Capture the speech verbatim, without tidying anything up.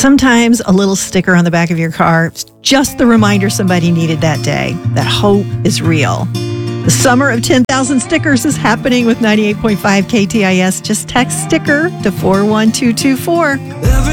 Sometimes a little sticker on the back of your car, just the reminder somebody needed that day, that hope is real. The summer of ten thousand stickers is happening with ninety-eight point five K T I S. Just text sticker to four one two two four. Every